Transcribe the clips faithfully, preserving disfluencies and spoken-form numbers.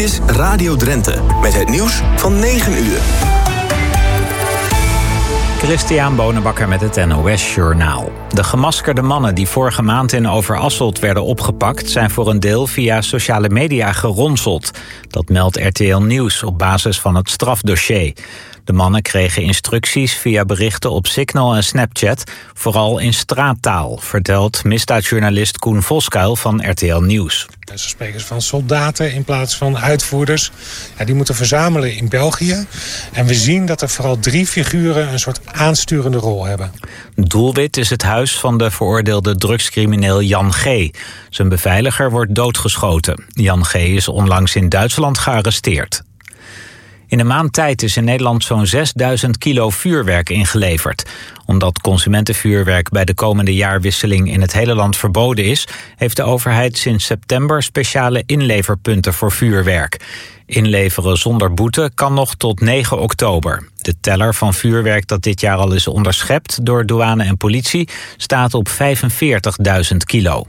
is Radio Drenthe met het nieuws van negen uur. Christian Bonenbakker met het N O S-journaal. De gemaskerde mannen die vorige maand in Overasselt werden opgepakt... zijn voor een deel via sociale media geronseld. Dat meldt R T L Nieuws op basis van het strafdossier. De mannen kregen instructies via berichten op Signal en Snapchat... vooral in straattaal, vertelt misdaadjournalist Koen Voskuil van R T L Nieuws. Ze spreken van soldaten in plaats van uitvoerders. Ja, die moeten verzamelen in België. En we zien dat er vooral drie figuren een soort aansturende rol hebben. Doelwit is het huis van de veroordeelde drugscrimineel Jan G. Zijn beveiliger wordt doodgeschoten. Jan G. is onlangs in Duitsland gearresteerd. In een maand tijd is in Nederland zo'n zesduizend kilo vuurwerk ingeleverd. Omdat consumentenvuurwerk bij de komende jaarwisseling in het hele land verboden is... heeft de overheid sinds september speciale inleverpunten voor vuurwerk. Inleveren zonder boete kan nog tot negen oktober. De teller van vuurwerk dat dit jaar al is onderschept door douane en politie... staat op vijfenveertigduizend kilo.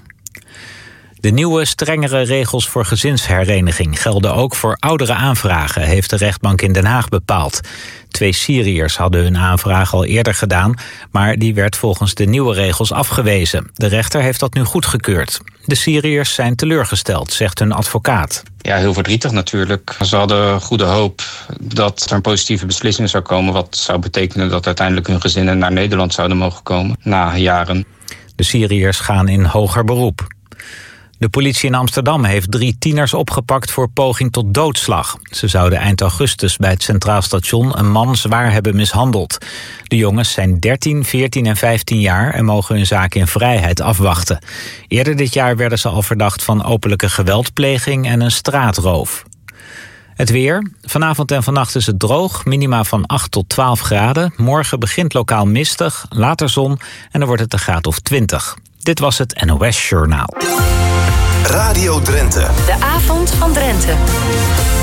De nieuwe, strengere regels voor gezinshereniging gelden ook voor oudere aanvragen, heeft de rechtbank in Den Haag bepaald. Twee Syriërs hadden hun aanvraag al eerder gedaan, maar die werd volgens de nieuwe regels afgewezen. De rechter heeft dat nu goedgekeurd. De Syriërs zijn teleurgesteld, zegt hun advocaat. Ja, heel verdrietig natuurlijk. Ze hadden goede hoop dat er een positieve beslissing zou komen, wat zou betekenen dat uiteindelijk hun gezinnen naar Nederland zouden mogen komen, na jaren. De Syriërs gaan in hoger beroep. De politie in Amsterdam heeft drie tieners opgepakt voor poging tot doodslag. Ze zouden eind augustus bij het Centraal Station een man zwaar hebben mishandeld. De jongens zijn dertien, veertien en vijftien jaar en mogen hun zaak in vrijheid afwachten. Eerder dit jaar werden ze al verdacht van openlijke geweldpleging en een straatroof. Het weer. Vanavond en vannacht is het droog, minima van acht tot twaalf graden. Morgen begint lokaal mistig, later zon en dan wordt het een graad of twintig. Dit was het N O S-journaal. Radio Drenthe. De avond van Drenthe.